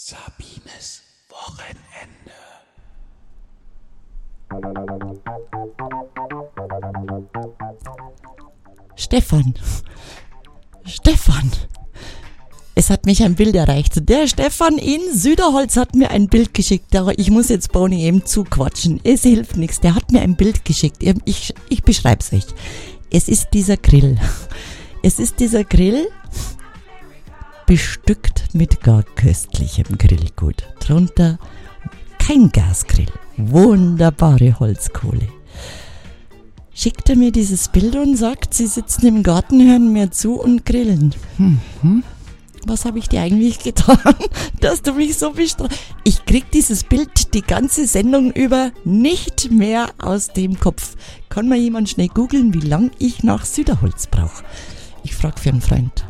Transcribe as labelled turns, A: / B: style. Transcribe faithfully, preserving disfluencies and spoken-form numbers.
A: Sabines Wochenende.
B: Stefan, Stefan, es hat mich ein Bild erreicht. Der Stefan in Süderholz hat mir ein Bild geschickt. Aber ich muss jetzt Boni eben zuquatschen. Es hilft nichts. Der hat mir ein Bild geschickt. Ich, ich beschreibe es euch. Es ist dieser Grill. Es ist dieser Grill, bestückt mit gar köstlichem Grillgut. Drunter kein Gasgrill. Wunderbare Holzkohle. Schickt er mir dieses Bild und sagt, sie sitzen im Garten, hören mir zu und grillen. Mhm. Was habe ich dir eigentlich getan, dass du mich so bestrafst? Ich krieg dieses Bild die ganze Sendung über nicht mehr aus dem Kopf. Kann mal jemand schnell googeln, wie lang ich nach Süderholz brauche? Ich frage für einen Freund.